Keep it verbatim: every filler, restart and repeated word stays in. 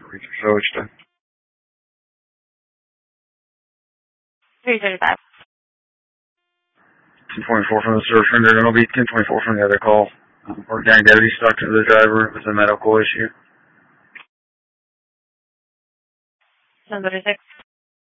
Zoiște. three thirty-five. ten twenty-four from the search window. It'll be ten twenty-four from the other call. Um, Organic deputy stuck to the driver with a medical issue. ten thirty-six.